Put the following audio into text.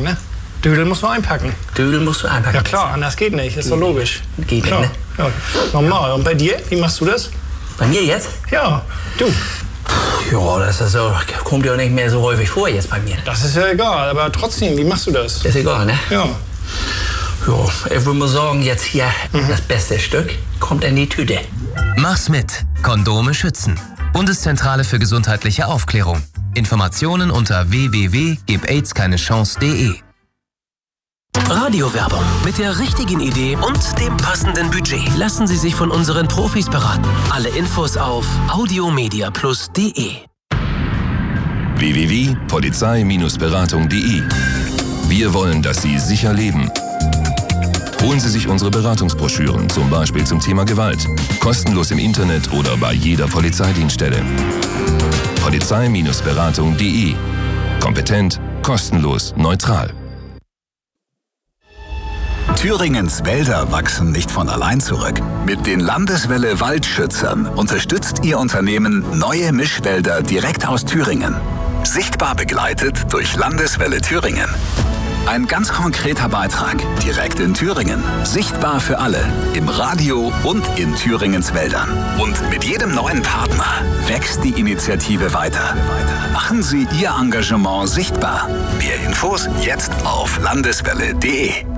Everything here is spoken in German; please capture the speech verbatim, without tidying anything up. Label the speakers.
Speaker 1: ne? Dödel musst du einpacken.
Speaker 2: Dödel musst du einpacken.
Speaker 1: Ja klar, anders geht nicht, ist doch logisch.
Speaker 2: Geht
Speaker 1: klar.
Speaker 2: nicht, ne?
Speaker 1: Ja, normal. Und bei dir, wie machst du das?
Speaker 2: Bei mir jetzt?
Speaker 1: Ja, du.
Speaker 2: Ja, das ist so, kommt ja nicht mehr so häufig vor jetzt bei mir.
Speaker 1: Das ist ja egal, aber trotzdem, wie machst du das?
Speaker 2: Das ist egal, ne?
Speaker 1: Ja.
Speaker 2: Ja, ich würde mal sagen, jetzt hier mhm. das beste Stück kommt in die Tüte.
Speaker 3: Mach's mit. Kondome schützen. Bundeszentrale für gesundheitliche Aufklärung. Informationen unter w w w punkt gib aids keine chance punkt de.
Speaker 4: Radiowerbung mit der richtigen Idee und dem passenden Budget. Lassen Sie sich von unseren Profis beraten. Alle Infos auf audiomediaplus punkt de.
Speaker 5: w w w punkt polizei Bindestrich beratung punkt de. Wir wollen, dass Sie sicher leben. Holen Sie sich unsere Beratungsbroschüren, zum Beispiel zum Thema Gewalt. Kostenlos im Internet oder bei jeder Polizeidienststelle. polizei Bindestrich beratung punkt de. Kompetent, kostenlos, neutral.
Speaker 6: Thüringens Wälder wachsen nicht von allein zurück. Mit den Landeswelle Waldschützern unterstützt Ihr Unternehmen neue Mischwälder direkt aus Thüringen. Sichtbar begleitet durch Landeswelle Thüringen. Ein ganz konkreter Beitrag, direkt in Thüringen. Sichtbar für alle, im Radio und in Thüringens Wäldern. Und mit jedem neuen Partner wächst die Initiative weiter. Machen Sie Ihr Engagement sichtbar. Mehr Infos jetzt auf landeswelle punkt de.